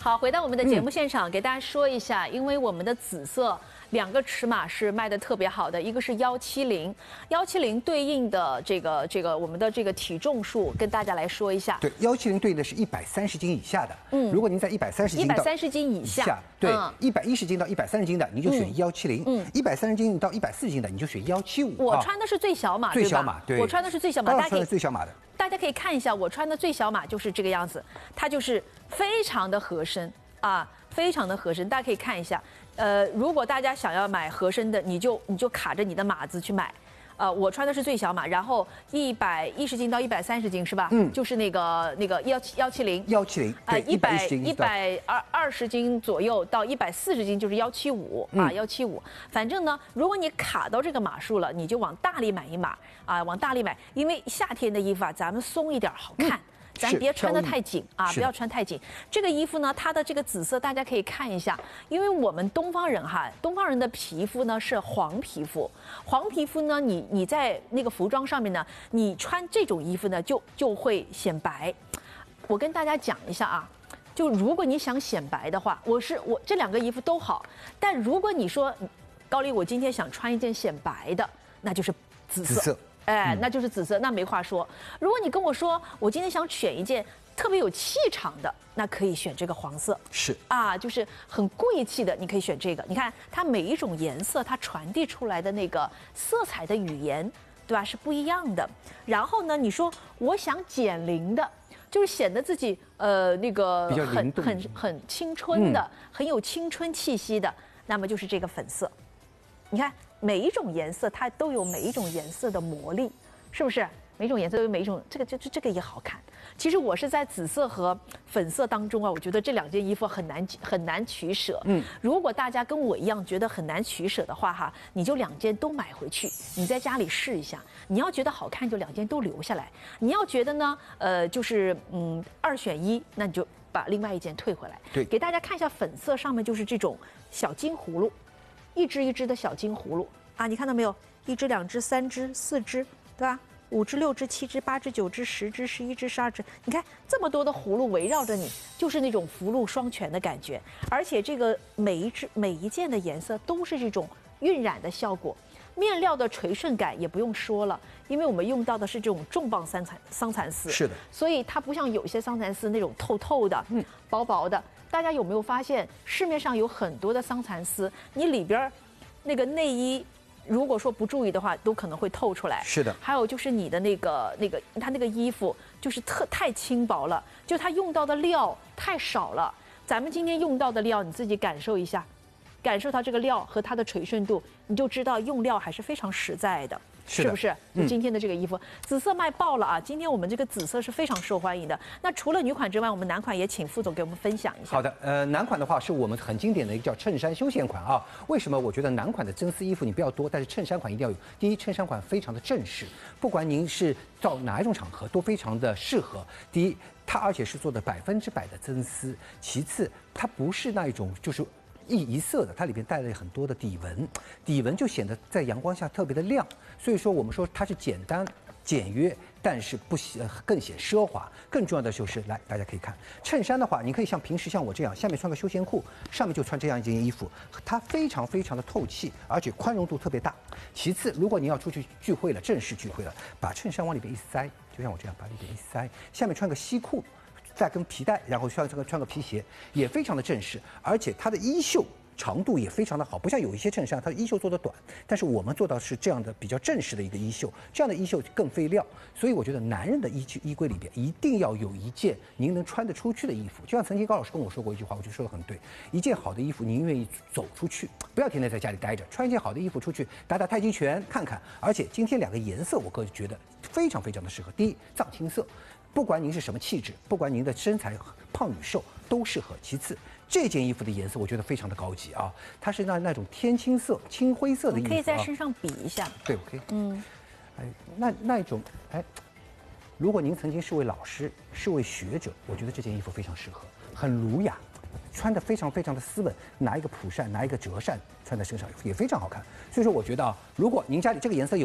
好，回到我们的节目现场，给大家说一下，因为我们的紫色2个尺码是卖的特别好的，一个是170，170对应的这个我们的这个体重数，跟大家来说一下。 对，170对应的是130斤以下的。如果您在130斤以下， 对，110斤到130斤的，您就选170；130斤到140斤的，你就选175。 我穿的是最小码， 最小码，对， 我穿的是最小码， 大家穿的最小码的。 大家可以看一下，我穿的最小码就是这个样子，它就是非常的合身啊，非常的合身。大家可以看一下，如果大家想要买合身的，你就卡着你的码子去买。我穿的是最小码，然后110斤到130斤是吧？就是那个170， 对 120斤左右到140斤就是175啊，175。反正呢，如果你卡到这个码数了，你就往大里买一码啊，往大里买，因为夏天的衣服啊，咱们松一点好看。咱别穿得太紧啊，不要穿太紧。这个衣服呢，它的这个紫色大家可以看一下，因为我们东方人的皮肤呢是黄皮肤，黄皮肤呢，你在那个服装上面呢，你穿这种衣服呢就会显白。我跟大家讲一下啊，就如果你想显白的话，我这2个衣服都好，但如果你说高丽，我今天想穿一件显白的，那就是紫色。那就是紫色，那没话说。如果你跟我说，我今天想选一件特别有气场的，那可以选这个黄色。 是啊，就是很贵气的，你可以选这个。你看它每一种颜色，它传递出来的那个色彩的语言，对吧，是不一样的。然后呢，你说我想减龄的，就是显得自己那个很青春的，很有青春气息的，那么就是这个粉色。你看。每一种颜色它都有每一种颜色的魔力，是不是？每一种颜色有每一种，这个也好看。其实我是在紫色和粉色当中啊，我觉得这2件衣服很难取舍。如果大家跟我一样觉得很难取舍的话哈，你就2件都买回去，你在家里试一下。你要觉得好看，就2件都留下来；你要觉得呢，就是2选1，那你就把另外1件退回来。 对， 给大家看一下粉色上面就是这种小金葫芦。1只1只的小金葫芦啊，你看到没有？1只2只3只4只，对吧？5只6只7只8只9只10只11只12只，你看这么多的葫芦围绕着你，就是那种福禄双全的感觉。而且这个每一件的颜色都是这种晕染的效果，面料的垂顺感也不用说了，因为我们用到的是这种重磅桑蚕丝， 是的， 所以它不像有些桑蚕丝那种透透的、薄薄的。大家有没有发现，市面上有很多的桑蚕丝，你里边那个内衣，如果说不注意的话，都可能会透出来。 是的。还有就是你的它那个衣服就是太轻薄了，就它用到的料太少了。咱们今天用到的料，你自己感受一下，感受它这个料和它的垂顺度，你就知道用料还是非常实在的。是不是？就今天的这个衣服，紫色卖爆了啊！今天我们这个紫色是非常受欢迎的。那除了女款之外，我们男款也请副总给我们分享一下。 好的，男款的话是我们很经典的一个叫衬衫休闲款啊。为什么？我觉得男款的真丝衣服你不要多，但是衬衫款一定要有。第一，衬衫款非常的正式，不管您是到哪一种场合都非常的适合。第一，它而且是做的100%的真丝。其次，它不是那一种就是一色的，它里边带了很多的底纹就显得在阳光下特别的亮。所以说我们说它是简单简约，但是不更显奢华。更重要的就是来，大家可以看衬衫的话，你可以像平时像我这样，下面穿个休闲裤，上面就穿这样一件衣服，它非常的透气，而且宽容度特别大。其次，如果你要出去聚会了，正式聚会了，把衬衫往里边一塞，就像我这样把里边一塞，下面穿个西裤。再跟皮带，然后穿个皮鞋，也非常的正式，而且它的衣袖长度也非常的好，不像有一些衬衫它的衣袖做的短，但是我们做到是这样的比较正式的一个衣袖，这样的衣袖更费料，所以我觉得男人的衣柜里边一定要有一件您能穿得出去的衣服。就像曾经高老师跟我说过一句话，我觉得说得很对，一件好的衣服您愿意走出去，不要天天在家里待着，穿一件好的衣服出去打太极拳看看。而且今天2个颜色我个人觉得非常的适合。第一，藏青色。不管您是什么气质，不管您的身材胖与瘦都适合。其次，这件衣服的颜色我觉得非常的高级啊，它是那种天青色、青灰色的衣服， 可以在身上比一下。 对，我可以。那一种，如果您曾经是位老师，是位学者，我觉得这件衣服非常适合，很儒雅。穿得非常的斯文，拿一个蒲扇，拿一个折扇穿在身上也非常好看。所以说，我觉得啊，如果您家里这个颜色有了，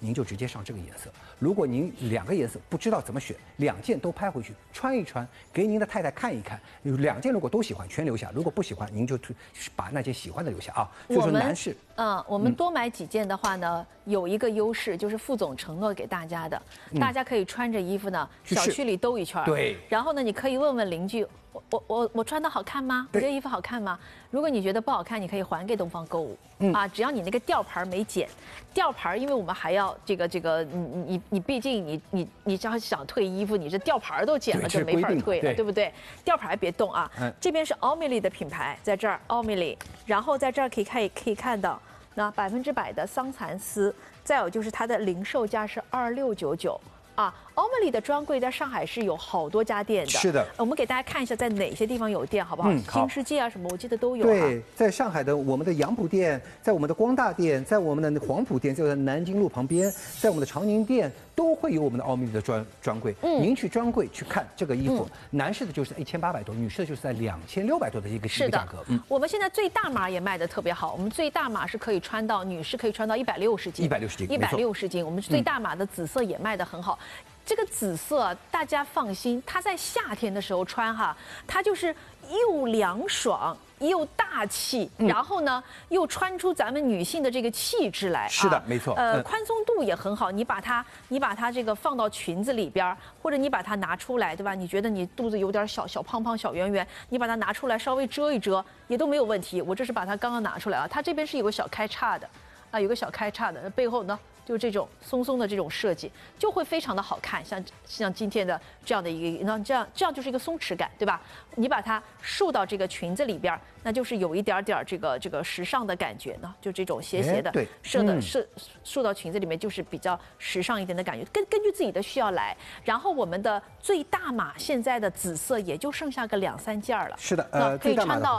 您就直接上这个颜色。如果您2个颜色不知道怎么选，2件都拍回去穿一穿，给您的太太看一看。2件如果都喜欢，全留下；如果不喜欢，您就把那件喜欢的留下啊。所以说男士， 我们多买几件的话呢，有一个优势就是副总承诺给大家的，大家可以穿着衣服呢，小区里兜一圈。 对。 然后呢，你可以问问邻居，我穿的好看吗？我这衣服好看吗？如果你觉得不好看，你可以还给东方购物。只要你那个吊牌没剪，吊牌，因为我们还要这个，你毕竟你只要想退衣服，你这吊牌都剪了就没法退了，对不对？吊牌别动啊。这边是奥米丽的品牌，在这儿奥米丽，然后在这儿可以看到那100%的桑蚕丝，再有就是它的零售价是2699。奥米丽的专柜在上海市有好多家店的。 是的， 我们给大家看一下在哪些地方有店，好不好？新世界啊什么，我记得都有。 对，在上海的我们的杨浦店，在我们的光大店，在我们的黄浦店，就在南京路旁边，在我们的长宁店都会有我们的奥米丽的专柜。您去专柜去看这个衣服，男士的就是1800多，女士的就是在2600多的一个价格。 我们现在最大码也卖的特别好，我们最大码是可以穿到，女士可以穿到160斤。160斤，我们最大码的紫色也卖得很好。这个紫色大家放心，它在夏天的时候穿哈，它就是又凉爽又大气，然后呢又穿出咱们女性的这个气质来。 是的，没错。 宽松度也很好，你把它这个放到裙子里边，或者你把它拿出来，对吧？你觉得你肚子有点小胖胖、小圆圆，你把它拿出来稍微遮一遮也都没有问题。我这是把它刚刚拿出来啊，它这边是有个小开叉的，有个小开叉的，背后呢。就这种松松的这种设计，就会非常的好看，像今天的这样的一个，那这样就是一个松弛感，对吧？你把它束到这个裙子里边，那就是有一点这个时尚的感觉呢，就这种斜的，束到裙子里面就是比较时尚一点的感觉，根据自己的需要来。然后我们的最大码现在的紫色也就剩下个2、3件了。 是的， 可以穿到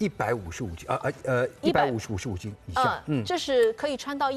155斤155斤以下。 这是可以穿到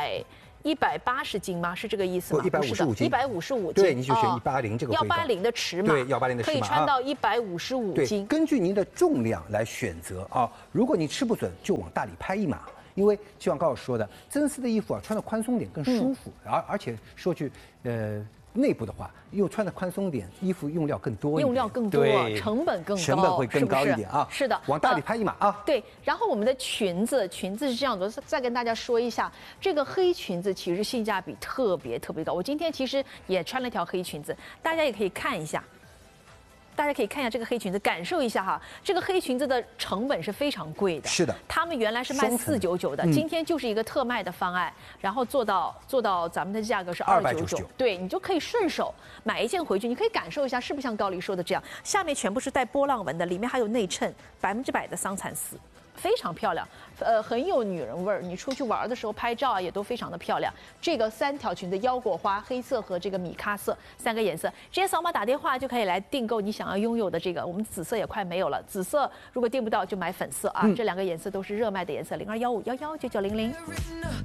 180斤吗？是这个意思吗 ？155斤 ，155斤。 对，你就选180这个 180的尺码。 对，180的尺码可以穿到155斤。 根据您的重量来选择啊。如果你吃不准，就往大里拍1码。因为就像高老师说的，真丝的衣服穿得宽松点更舒服，而且说句内部的话，又穿得宽松点，衣服用料更多一点， 用料更多，成本更高， 成本会更高一点啊。 是的， 往大里拍1码啊。 对，然后我们的裙子是这样的，再跟大家说一下，这个黑裙子其实性价比特别高。我今天其实也穿了一条黑裙子，大家也可以看一下。大家可以看一下这个黑裙子，感受一下哈。这个黑裙子的成本是非常贵的， 是的。 他们原来是卖499的，今天就是一个特卖的方案，然后做到咱们的价格是299。对，你就可以顺手买一件回去，你可以感受一下是不是像高黎说的这样，下面全部是带波浪纹的，里面还有内衬，100%的桑蚕丝。非常漂亮，很有女人味儿。你出去玩的时候拍照啊，也都非常的漂亮。这个3条裙的腰果花、黑色和这个米咖色3个颜色，直接扫码打电话就可以来订购你想要拥有的这个。我们紫色也快没有了，紫色如果订不到就买粉色啊，这2个颜色都是热卖的颜色，0215119900。